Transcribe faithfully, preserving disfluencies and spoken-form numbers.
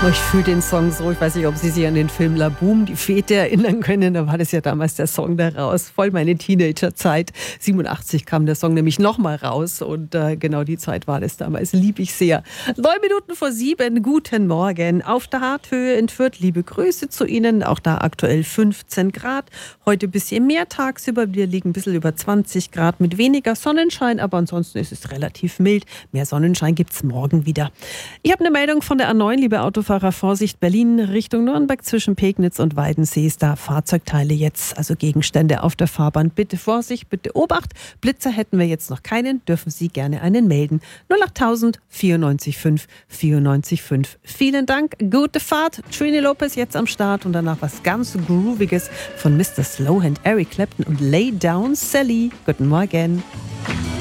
Ich fühle den Song so, ich weiß nicht, ob Sie sich an den Film La Boom, die Fete erinnern können, da war das ja damals der Song da raus, voll meine Teenagerzeit. siebenundachtzig kam der Song nämlich nochmal raus und äh, genau die Zeit war das damals, liebe ich sehr. Neun Minuten vor sieben, guten Morgen. Auf der Harthöhe in Fürth, liebe Grüße zu Ihnen, auch da aktuell fünfzehn Grad. Heute ein bisschen mehr tagsüber, wir liegen ein bisschen über zwanzig Grad mit weniger Sonnenschein, aber ansonsten ist es relativ mild. Mehr Sonnenschein gibt es morgen wieder. Ich habe eine Meldung von der A neun, liebe Autofahrer. Vorsicht, Berlin Richtung Nürnberg zwischen Pegnitz und Weidensee ist da Fahrzeugteile jetzt, also Gegenstände auf der Fahrbahn. Bitte Vorsicht, bitte Obacht. Blitzer hätten wir jetzt noch keinen, dürfen Sie gerne einen melden. null acht tausend vierundneunzig fünf vierundneunzig fünf. Vielen Dank, gute Fahrt. Trini Lopez jetzt am Start und danach was ganz Grooviges von Mister Slowhand, Eric Clapton und Lay Down Sally. Guten Morgen.